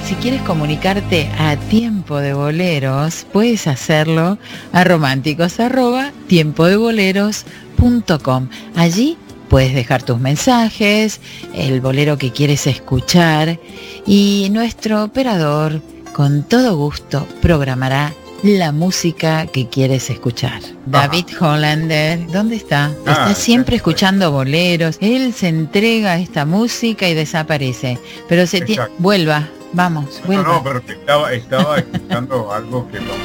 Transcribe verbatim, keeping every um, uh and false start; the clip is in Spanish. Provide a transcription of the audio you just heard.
si quieres comunicarte a Tiempo de Boleros, puedes hacerlo a románticos arroba tiempo de boleros punto com. Allí puedes dejar tus mensajes, el bolero que quieres escuchar, y nuestro operador con todo gusto programará la música que quieres escuchar. Ajá. David Hollander, ¿dónde está? Ah, está siempre escuchando boleros. Él se entrega a esta música y desaparece. Pero se tiene... Vuelva, vamos, vuelva. No, no, pero estaba, estaba escuchando algo que lo